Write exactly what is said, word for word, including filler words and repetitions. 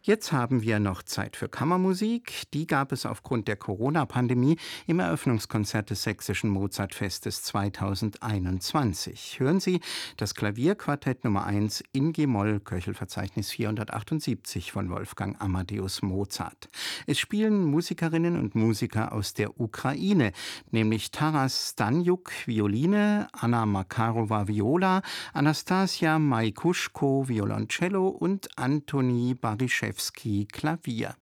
Jetzt haben wir noch Zeit für Kammermusik. Die gab es aufgrund der Corona-Pandemie im Eröffnungskonzert des Sächsischen Mozartfestes zweitausendeinundzwanzig. Hören Sie das Klavierquartett Nummer eins in G-Moll, Köchelverzeichnis vierhundertachtundsiebzig von Wolfgang Amadeus Mozart. Es spielen Musikerinnen und Musiker aus der Ukraine, nämlich Taras Staniuk Violine, Anna Makarova Viola, Anastasia Maikuschko Violoncello und Antoni Baryszewski Klavier.